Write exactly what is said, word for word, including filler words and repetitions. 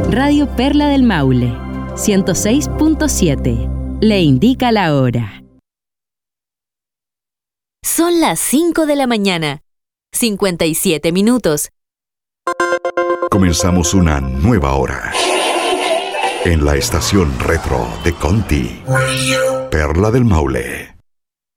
Radio Perla del Maule, ciento seis punto siete. Le indica la hora. Son las cinco de la mañana, cincuenta y siete minutos. Comenzamos una nueva hora en la estación retro de Conti, Perla del Maule.